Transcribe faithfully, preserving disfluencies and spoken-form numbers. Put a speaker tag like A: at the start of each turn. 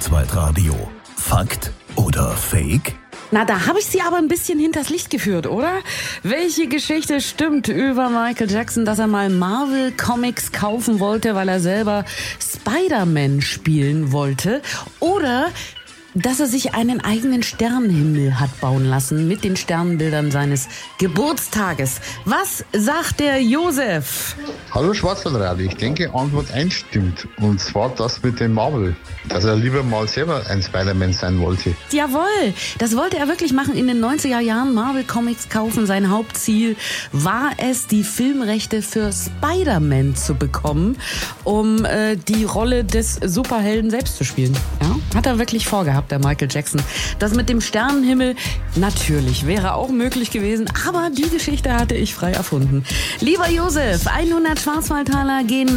A: Kurzweitradio. Fakt oder Fake?
B: Na, da habe ich Sie aber ein bisschen hinters Licht geführt, oder? Welche Geschichte stimmt über Michael Jackson, dass er mal Marvel Comics kaufen wollte, weil er selber Spider-Man spielen wollte? Oder dass er sich einen eigenen Sternenhimmel hat bauen lassen mit den Sternbildern seines Geburtstages? Was sagt der Josef?
C: Hallo Schwarzwaldradio, ich denke Antwort eins stimmt. Und zwar das mit dem Marvel. Dass er lieber mal selber ein Spider-Man sein wollte.
B: Jawohl, das wollte er wirklich machen in den neunziger Jahren. Marvel Comics kaufen. Sein Hauptziel war es, die Filmrechte für Spider-Man zu bekommen, um äh, die Rolle des Superhelden selbst zu spielen. Ja? Hat er wirklich vorgehabt, der Michael Jackson. Das mit dem Sternenhimmel, natürlich, wäre auch möglich gewesen, aber die Geschichte hatte ich frei erfunden. Lieber Josef, hundert Schwarzwaldtaler gehen